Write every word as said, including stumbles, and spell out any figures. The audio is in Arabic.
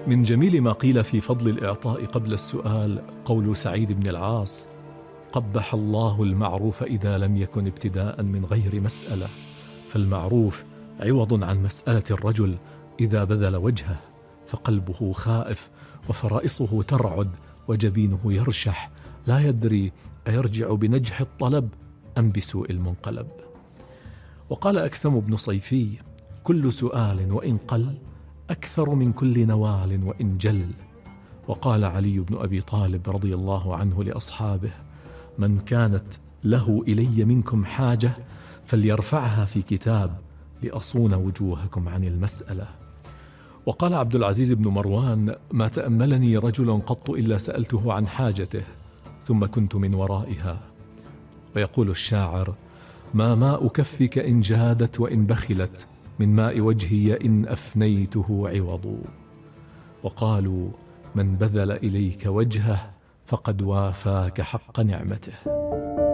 من جميل ما قيل في فضل الإعطاء قبل السؤال قول سعيد بن العاص: قبح الله المعروف إذا لم يكن ابتداء من غير مسألة، فالمعروف عوض عن مسألة الرجل إذا بذل وجهه، فقلبه خائف وفرائصه ترعد وجبينه يرشح، لا يدري أيرجع بنجح الطلب أم بسوء المنقلب. وقال أكثم بن صيفي: كل سؤال وإن قل أكثر من كل نوال وإن جل. وقال علي بن أبي طالب رضي الله عنه لأصحابه: من كانت له إلي منكم حاجة فليرفعها في كتاب لأصون وجوهكم عن المسألة. وقال عبد العزيز بن مروان: ما تأملني رجل قط إلا سألته عن حاجته ثم كنت من ورائها. ويقول الشاعر: ما ماء كفك إن جادت وإن بخلت، من ماء وجهي إن أفنيته عوض. وقالوا: من بذل إليك وجهه فقد وافاك حق نعمته.